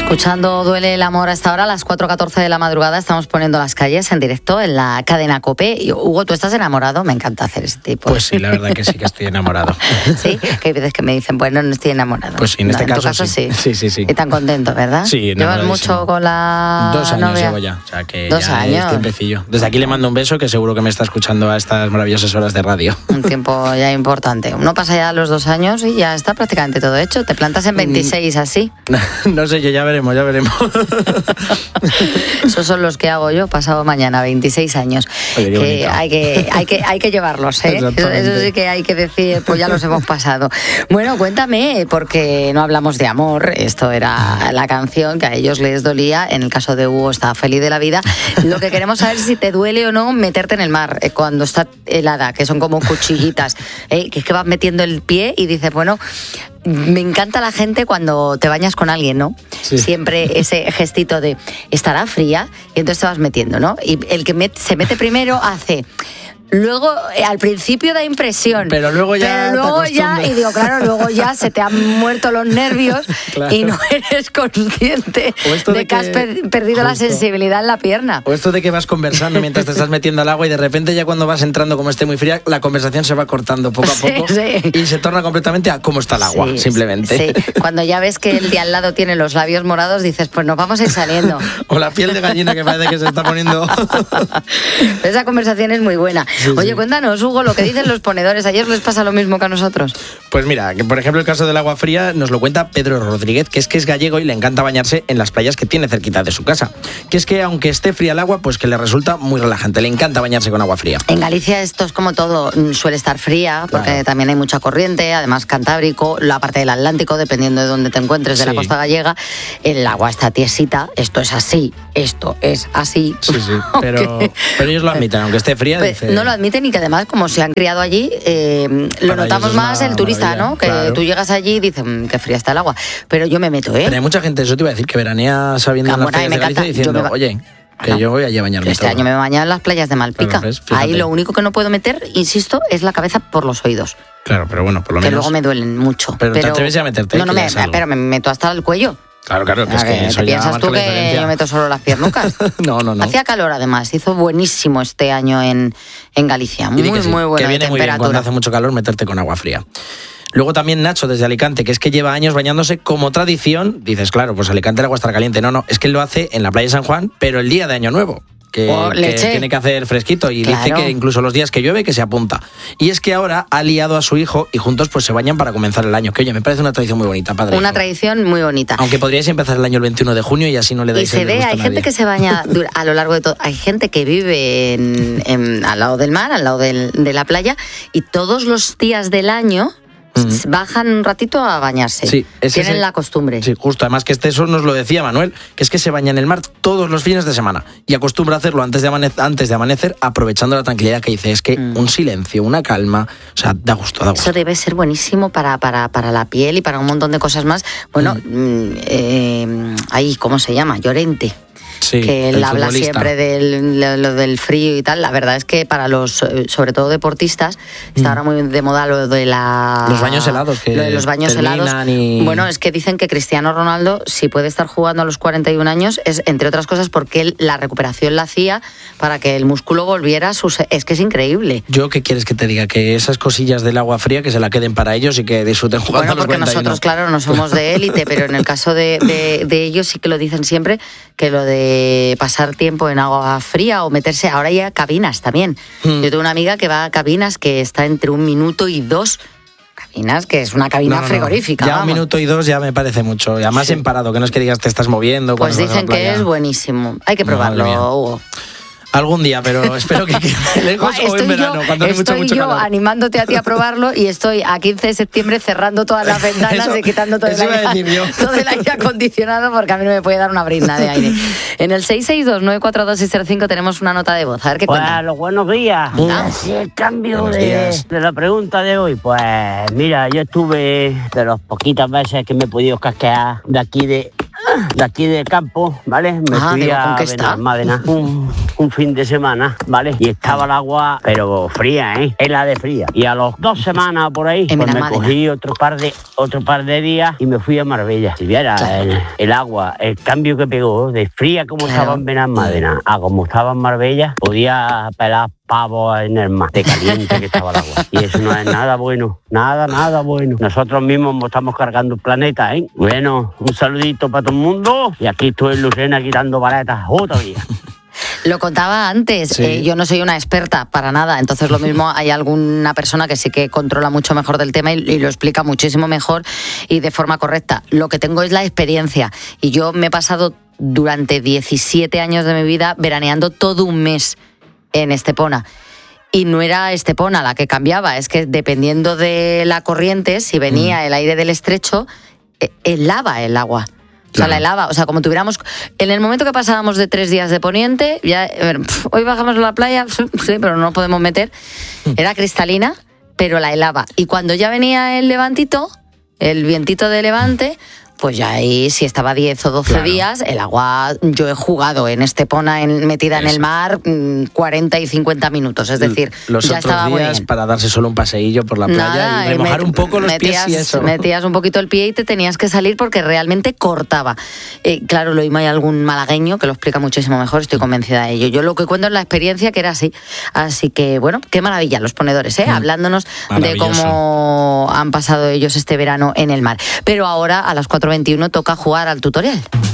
Escuchando Duele el amor hasta ahora, a las 4:14 de la madrugada, estamos poniendo Las calles en directo en la cadena COPE. Y, Hugo, ¿tú estás enamorado? Me encanta hacer ese tipo. Pues sí, la verdad que sí que estoy enamorado. Sí, que hay veces que me dicen, bueno, no estoy enamorado. Pues sí, en este caso, tu caso sí. Sí. Y tan contento, ¿verdad? Sí, ¿Llevas mucho con la 2 años novia? llevo ya, o sea que 2 ya años. es tiempecillo. Desde aquí le mando un beso, que seguro que me está escuchando a estas maravillosas horas de radio. Un tiempo ya importante. Uno pasa ya los 2 años y ya está prácticamente todo hecho. Te plantas en 26 así. No sé, ya veremos. Esos son los que hago yo pasado mañana, 26 años. Oye, que hay que llevarlos, ¿eh? Eso sí que hay que decir, pues ya los hemos pasado. Bueno, cuéntame, porque no hablamos de amor. Esto era la canción que a ellos les dolía. En el caso de Hugo, estaba feliz de la vida. Lo que queremos saber es si te duele o no meterte en el mar cuando está helada, que son como cuchillitas, que es que vas metiendo el pie y dices, bueno, me encanta la gente cuando te bañas con alguien, ¿no? Sí. Siempre ese gestito de estará fría y entonces te vas metiendo, ¿no? Y el que se mete primero hace... Luego, al principio da impresión. Pero luego ya y digo, claro, luego ya se te han muerto los nervios. Claro. Y no eres consciente de que has perdido la sensibilidad en la pierna. O esto de que vas conversando mientras te estás metiendo al agua y de repente ya cuando vas entrando, como esté muy fría, la conversación se va cortando poco a poco y se torna completamente a cómo está el agua, simplemente. Sí. Cuando ya ves que el de al lado tiene los labios morados, dices, pues nos vamos a ir saliendo. O la piel de gallina que parece que se está poniendo. Esa conversación es muy buena. Sí, oye, cuéntanos, Hugo, lo que dicen los ponedores. ¿A ellos les pasa lo mismo que a nosotros? Pues mira, que por ejemplo el caso del agua fría nos lo cuenta Pedro Rodríguez, que es gallego y le encanta bañarse en las playas que tiene cerquita de su casa. Que es que aunque esté fría el agua, pues que le resulta muy relajante. Le encanta bañarse con agua fría. En Galicia esto es como todo, suele estar fría, porque también hay mucha corriente, además Cantábrico, la parte del Atlántico, dependiendo de dónde te encuentres, de la costa gallega, el agua está tiesita, esto es así. Sí, pero ellos lo admiten, aunque esté fría. No lo admiten y que además, como se han criado allí, lo notamos más el turista, ¿no? Que tú llegas allí y dices, qué fría está el agua. Pero yo me meto, ¿eh? Pero hay mucha gente, eso te iba a decir, que veranea sabiendo en las playas de Galicia diciendo, oye... Que yo voy allí a bañarme. Este año me he bañado en las playas de Malpica. Ahí lo único que no puedo meter, insisto, es la cabeza por los oídos. Claro, pero bueno, por lo menos... Que luego me duelen mucho. Pero te atreves a meterte. Pero me meto hasta el cuello. Claro, que es que eso ¿Te piensas tú que yo meto solo las piernucas? No. Hacía calor además, hizo buenísimo este año en Galicia. Muy buena temperatura. Que viene muy bien cuando hace mucho calor meterte con agua fría. Luego también Nacho desde Alicante, que es que lleva años bañándose como tradición. Dices, claro, pues Alicante el agua está caliente. No, es que él lo hace en la playa de San Juan, pero el día de Año Nuevo. Que tiene que hacer fresquito y dice que incluso los días que llueve que se apunta. Y es que ahora ha liado a su hijo y juntos pues se bañan para comenzar el año. Que oye, me parece una tradición muy bonita, padre. Una tradición muy bonita. Aunque podríais empezar el año el 21 de junio y así no le dais el gusto a nadie. Y se ve, hay gente que se baña a lo largo de todo. Hay gente que vive al lado del mar, al lado de la playa, y todos los días del año bajan un ratito a bañarse. Sí, tienen la costumbre. Sí, justo. Además que eso nos lo decía Manuel, que es que se baña en el mar todos los fines de semana y acostumbra a hacerlo antes de amanecer, aprovechando la tranquilidad que dice. Es que un silencio, una calma, o sea, da gusto. Eso debe ser buenísimo para la piel y para un montón de cosas más. Bueno, ahí, ¿cómo se llama? Llorente. Sí, que él habla siempre del frío y tal. La verdad es que para los, sobre todo deportistas, está ahora muy de moda lo de los baños helados. Lo de los baños helados. Bueno, es que dicen que Cristiano Ronaldo, si puede estar jugando a los 41 años, es entre otras cosas porque él la recuperación la hacía para que el músculo volviera a sus... Es que es increíble. ¿Yo qué quieres que te diga? Que esas cosillas del agua fría que se la queden para ellos y que disfruten jugando a los 41. Bueno, porque nosotros, claro, no somos de élite, pero en el caso de ellos sí que lo dicen siempre, que lo de pasar tiempo en agua fría o meterse, ahora ya cabinas también. Yo tengo una amiga que va a cabinas que está entre 1 minuto y 2 cabinas, que es una cabina frigorífica. Ya 1 minuto y 2 ya me parece mucho. Y además en parado, que no es que digas te estás moviendo. Pues dicen que es buenísimo. Hay que probarlo, Hugo. Algún día, pero espero que lejos o en verano, cuando hay mucho calor. Estoy yo animándote a ti a probarlo y estoy a 15 de septiembre cerrando todas las ventanas y quitando todo el aire acondicionado porque a mí no me puede dar una brizna de aire. En el 662-942-605 tenemos una nota de voz. A ver qué cuenta. Los buenos días. Así el cambio de la pregunta de hoy. Pues mira, yo estuve de las poquitas veces que me he podido casquear de aquí del campo, ¿vale? Me fui a Benalmádena. un fin de semana, ¿vale? Y estaba el agua, pero fría, helada de fría. Y a las 2 semanas por ahí, pues me cogí otro par de días y me fui a Marbella. Si viera el agua, el cambio que pegó, de fría como estaba en Benalmádena a como estaba en Marbella, podía pelar pavos en el mar, de caliente que estaba el agua. Y eso no es nada bueno, nada bueno. Nosotros mismos estamos cargando el planeta, Bueno, un saludito para todo el mundo. Y aquí estoy en Lucena quitando paletas todavía. Lo contaba antes, sí. Yo no soy una experta para nada, entonces lo mismo hay alguna persona que sí que controla mucho mejor del tema y lo explica muchísimo mejor y de forma correcta. Lo que tengo es la experiencia y yo me he pasado durante 17 años de mi vida veraneando todo un mes en Estepona. Y no era Estepona la que cambiaba, es que dependiendo de la corriente, si venía el aire del estrecho, helaba el agua. O sea, la helaba, o sea, como tuviéramos... En el momento que pasábamos de 3 días de poniente, ya, hoy bajamos a la playa, sí, pero no nos podemos meter, era cristalina, pero la helaba. Y cuando ya venía el levantito, el vientito de levante, pues ya ahí, si estaba 10 o 12 días, el agua, yo he jugado en Estepona metida en el mar 40 y 50 minutos, es decir, los ya otros estaba muy días bien. Para darse solo un paseillo por la playa y remojar un poco los pies y eso. Metías un poquito el pie y te tenías que salir porque realmente cortaba. Claro, lo mismo hay algún malagueño que lo explica muchísimo mejor, estoy convencida de ello. Yo lo que cuento es la experiencia que era así. Así que, bueno, qué maravilla los ponedores, hablándonos de cómo han pasado ellos este verano en el mar. Pero ahora, a las 4:21, toca jugar al tutorial.